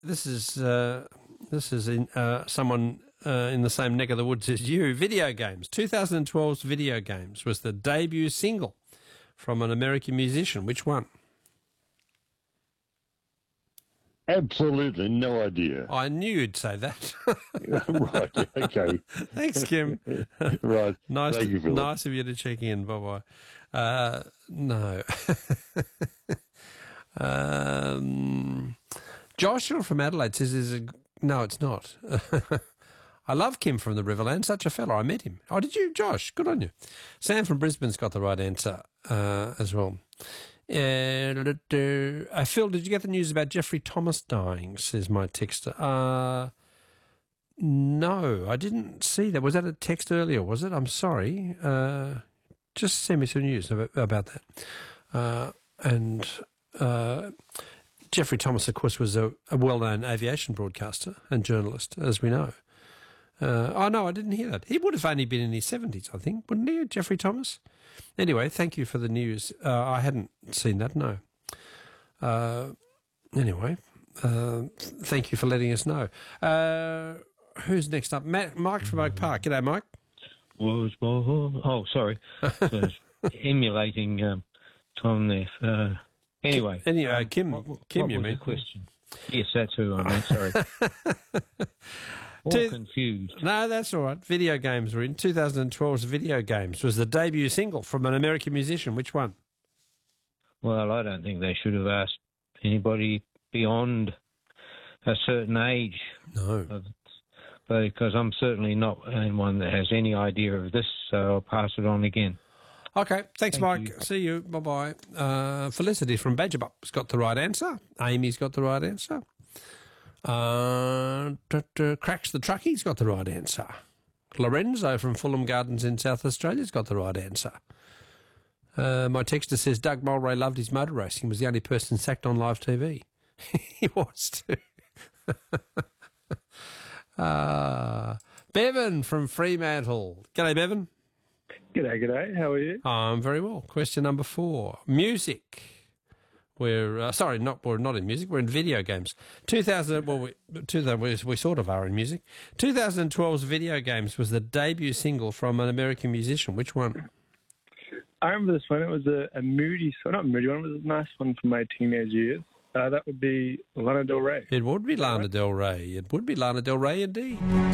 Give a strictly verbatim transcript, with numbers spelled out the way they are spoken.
this is uh, this is in, uh, someone uh, in the same neck of the woods as you. Video games. twenty twelve's Video Games was the debut single from an American musician. Which one? Absolutely no idea. I knew you'd say that. Right, okay. Thanks, Kim. Right. Nice, Thank to, you, Philip. nice of you to check in. Bye-bye. Uh, no. um, Joshua from Adelaide says, "Is a, no, it's not." I love Kim from the Riverland. Such a fella. I met him. Oh, did you, Josh? Good on you. Sam from Brisbane's got the right answer uh, as well. Uh, uh, Phil, did you get the news about Jeffrey Thomas dying, says my texter. Uh, no, I didn't see that. Was that a text earlier, was it? I'm sorry. Uh, just send me some news about, about that. Uh, and uh, Jeffrey Thomas, of course, was a, a well-known aviation broadcaster and journalist, as we know. Uh, oh, no, I didn't hear that. He would have only been in his seventies, I think, wouldn't he, Jeffrey Thomas? Anyway, thank you for the news. Uh, I hadn't seen that, no. Uh, anyway, uh, thank you for letting us know. Uh, who's next up? Matt, Mike from Oak Park. G'day, Mike. Was oh, sorry. So emulating um, Tom there. Uh, anyway. Anyway, uh, Kim, what, what, Kim what you was mean? the question? Yes, that's who I meant, sorry. All Two- confused. No, that's all right. Video games were in. twenty twelve's Video Games was the debut single from an American musician. Which one? Well, I don't think they should have asked anybody beyond a certain age. No. Of, because I'm certainly not anyone that has any idea of this, so I'll pass it on again. Okay, thanks, Thank Mike. you. See you. Bye-bye. Uh, Felicity from Badgerbup's got the right answer. Amy's got the right answer. Uh, t- t- Cracks the Truckie's got the right answer. Lorenzo from Fulham Gardens in South Australia's got the right answer. Uh, my texter says Doug Mulray loved his motor racing, was the only person sacked on live T V. He was too. uh, Bevan from Fremantle. G'day, Bevan. G'day, g'day. How are you? I'm very well. Question number four. Music. We're, uh, sorry, not, we're not in music. We're in video games. two thousand, well, we, two thousand, we, we sort of are in music. twenty twelve's Video Games was the debut single from an American musician. Which one? I remember this one. It was a, a moody song. Not a moody one. It was a nice one from my teenage years. Uh, that would be Lana Del Rey. It would be Lana Del Rey. It would be Lana Del Rey indeed.